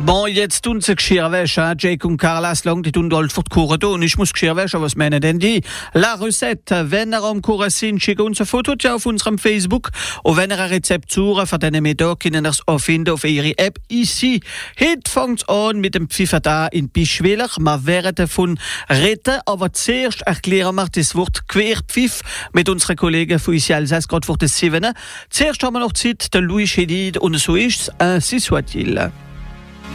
Bon, jetzt tun sie Geschirrwäsche, Jake und Carlas lang, die tun dort für die Kuchen tun. Ich muss Geschirrwäsche, was meinen denn die? La Recette, wenn ihr am Kuchen sind, schickt uns ein Foto auf unserem Facebook. Und wenn ihr ein Rezept sucht, von diesen Methoden, können ihr es auch finden auf ihre App ici. Heute fängt es an mit dem Pfiffer da in Bischwiller. Wir werden davon reden, aber zuerst erklären wir das Wort Querpfiff mit unseren Kollegen von ici Alsace, gerade vor das 7. Zuerst haben wir noch Zeit, der Louis Chédid, und so ist es, ainsi soit-il.